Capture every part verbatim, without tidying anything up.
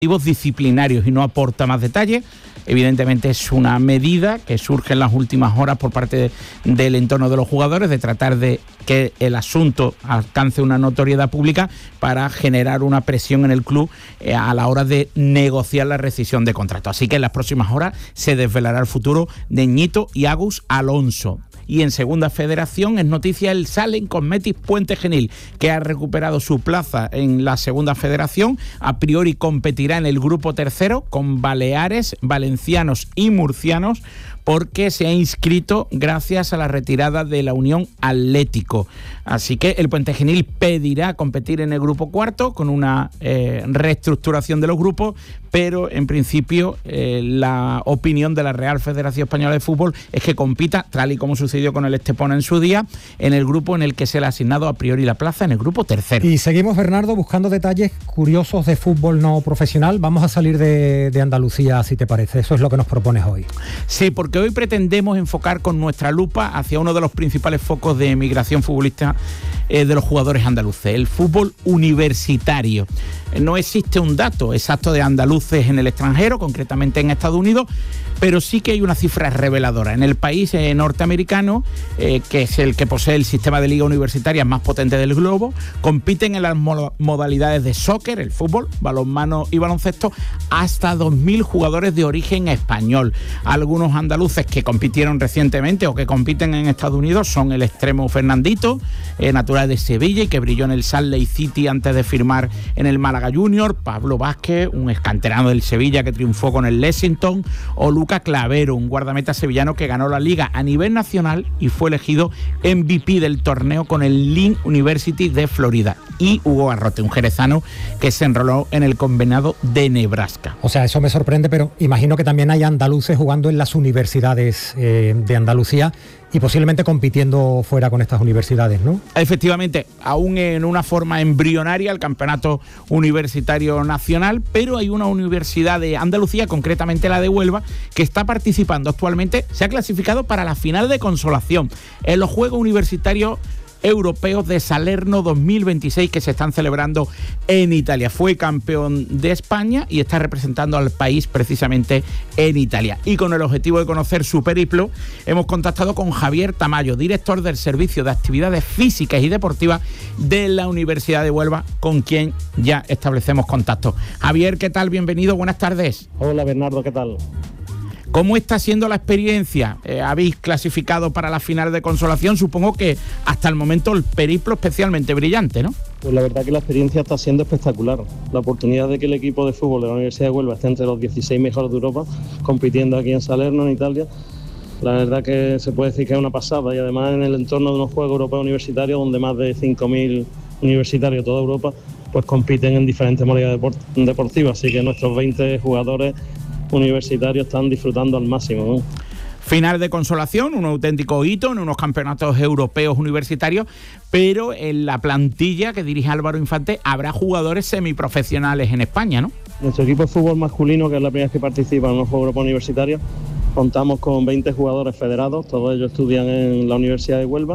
disciplinarios y no aporta más detalles. Evidentemente es una medida que surge en las últimas horas por parte de, del entorno de los jugadores, de tratar de que el asunto alcance una notoriedad pública para generar una presión en el club eh, a la hora de negociar la rescisión de contrato. Así que en las próximas horas se desvelará el futuro de Ñito y Agus Alonso. Y en segunda federación es noticia el Salem Cosmetics Puente Genil, que ha recuperado su plaza en la segunda federación. A priori competirá en el grupo tercero con Baleares, Valencianos y Murcianos, porque se ha inscrito gracias a la retirada de la Unión Atlético. Así que el Puente Genil pedirá competir en el grupo cuarto con una eh, reestructuración de los grupos, pero en principio eh, la opinión de la Real Federación Española de Fútbol es que compita, tal y como sucedió con el Estepona en su día, en el grupo en el que se le ha asignado a priori la plaza, en el grupo tercero. Y seguimos, Bernardo, buscando detalles curiosos de fútbol no profesional. Vamos a salir de, de Andalucía, si te parece. Eso es lo que nos propones hoy. Sí, porque hoy pretendemos enfocar con nuestra lupa hacia uno de los principales focos de emigración futbolista eh, de los jugadores andaluces, el fútbol universitario. No existe un dato exacto de andaluces en el extranjero, concretamente en Estados Unidos, pero sí que hay una cifra reveladora. En el país eh, norteamericano, eh, que es el que posee el sistema de liga universitaria más potente del globo, compiten en las mo- modalidades de soccer, el fútbol, balonmano y baloncesto, hasta dos mil jugadores de origen español. Algunos andaluces que compitieron recientemente o que compiten en Estados Unidos son el extremo Fernandito, eh, natural de Sevilla y que brilló en el Salt Lake City antes de firmar en el Málaga Junior, Pablo Vázquez, un excanterano del Sevilla que triunfó con el Lexington, o Lucas Clavero, un guardameta sevillano que ganó la liga a nivel nacional y fue elegido M V P del torneo con el Lynn University de Florida, y Hugo Garrote, un jerezano que se enroló en el Convenado de Nebraska. O sea, eso me sorprende, pero imagino que también hay andaluces jugando en las universidades eh, de Andalucía y posiblemente compitiendo fuera con estas universidades, ¿no? Efectivamente, aún en una forma embrionaria el campeonato universitario nacional, pero hay una universidad de Andalucía, concretamente la de Huelva, que está participando actualmente, se ha clasificado para la final de consolación en los Juegos Universitarios Europeos de Salerno dos mil veintiséis, que se están celebrando en Italia. Fue campeón de España y está representando al país precisamente en Italia. Y con el objetivo de conocer su periplo, hemos contactado con Javier Tamayo, director del Servicio de Actividades Físicas y Deportivas de la Universidad de Huelva, con quien ya establecemos contacto. Javier, ¿qué tal? Bienvenido, buenas tardes. Hola, Bernardo, ¿qué tal? ¿Cómo está siendo la experiencia? Eh, habéis clasificado para la final de consolación, supongo que hasta el momento el periplo especialmente brillante, ¿no? Pues la verdad que la experiencia está siendo espectacular. La oportunidad de que el equipo de fútbol de la Universidad de Huelva esté entre los dieciséis mejores de Europa, compitiendo aquí en Salerno, en Italia, la verdad que se puede decir que es una pasada, y además en el entorno de unos Juegos Europeos Universitarios donde más de cinco mil universitarios de toda Europa pues compiten en diferentes modalidades deport- deportivas, así que nuestros veinte jugadores universitarios están disfrutando al máximo, ¿no? Final de consolación, un auténtico hito en unos campeonatos europeos universitarios, pero en la plantilla que dirige Álvaro Infante habrá jugadores semiprofesionales en España, ¿no? Nuestro equipo de fútbol masculino, que es la primera vez que participa en los Juegos Europeos Universitarios, contamos con veinte jugadores federados, todos ellos estudian en la Universidad de Huelva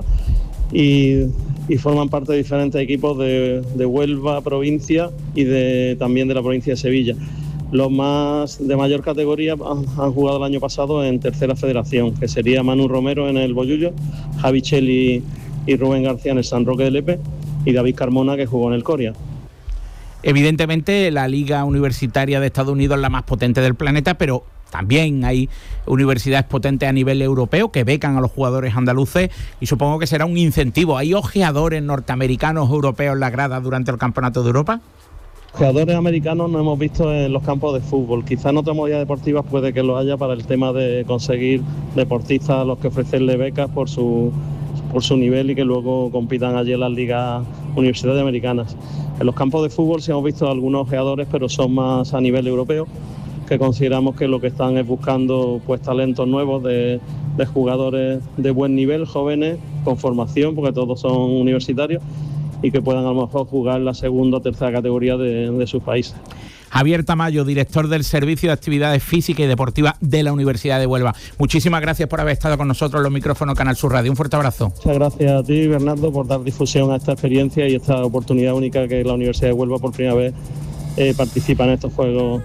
y, y forman parte de diferentes equipos de, de Huelva, provincia y de, también de la provincia de Sevilla. Los más de mayor categoría han, han jugado el año pasado en tercera federación, que sería Manu Romero en el Bollullo, Javi Cheli y Rubén García en el San Roque de Lepe y David Carmona, que jugó en el Coria. Evidentemente la liga universitaria de Estados Unidos es la más potente del planeta, pero también hay universidades potentes a nivel europeo que becan a los jugadores andaluces y supongo que será un incentivo. ¿Hay ojeadores norteamericanos, europeos en la grada durante el Campeonato de Europa? Jugadores americanos no hemos visto en los campos de fútbol. Quizás en otras modalidades deportivas puede que lo haya para el tema de conseguir deportistas a los que ofrecerle becas por su, por su nivel y que luego compitan allí en las ligas universitarias americanas. En los campos de fútbol sí hemos visto algunos ojeadores, pero son más a nivel europeo, que consideramos que lo que están es buscando pues talentos nuevos de, de jugadores de buen nivel, jóvenes, con formación, porque todos son universitarios, y que puedan a lo mejor jugar la segunda o tercera categoría de, de sus países. Javier Tamayo, director del Servicio de Actividades Físicas y Deportivas de la Universidad de Huelva. Muchísimas gracias por haber estado con nosotros en los micrófonos Canal Sur Radio. Un fuerte abrazo. Muchas gracias a ti, Bernardo, por dar difusión a esta experiencia y esta oportunidad única que la Universidad de Huelva por primera vez eh, participa en estos Juegos